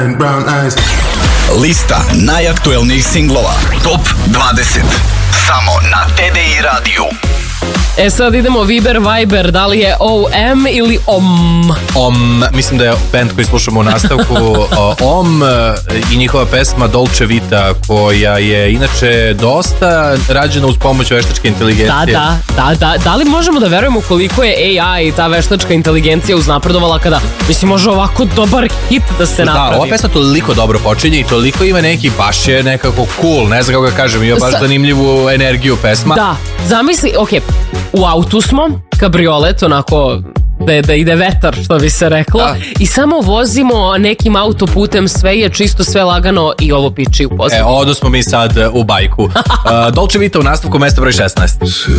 Lista najaktuelnijih singlova Top 20 samo na TDI radiju. Sad idemo Viber, Viber, da li je OM ili OM? Mislim da je band koji slušamo u nastavku OM i njihova pesma Dolce Vita, koja je inače dosta rađena uz pomoć veštačke inteligencije. Da li možemo da verujemo koliko je AI i ta veštačka inteligencija uznapredovala kada, mislim, može ovako dobar hit da se napravi? Da, ova pesma toliko dobro počinje i toliko ima neki, baš je nekako cool, ne znam kako ga kažem, ima baš zanimljivu energiju pesma. Da, zamisli, u autu smo, kabriolet, onako da ide vetar, što bi se reklo, i samo vozimo nekim autoputem, sve je čisto, sve lagano i ovo piči u pozadini. Odo smo mi sad u bajku. Dolce Vita u nastavku, mesto broj 16.